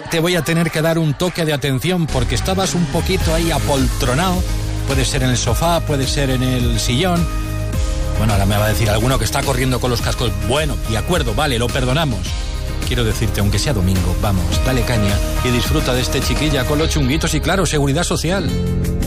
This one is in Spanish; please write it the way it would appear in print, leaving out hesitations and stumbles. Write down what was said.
te voy a tener que dar un toque de atención porque estabas un poquito ahí apoltronado. Puede ser en el sofá, puede ser en el sillón. Bueno, ahora me va a decir alguno que está corriendo con los cascos. Bueno, de acuerdo, vale, lo perdonamos. Quiero decirte, aunque sea domingo, vamos, dale caña y disfruta de este Chiquilla con los chunguitos y claro, seguridad social.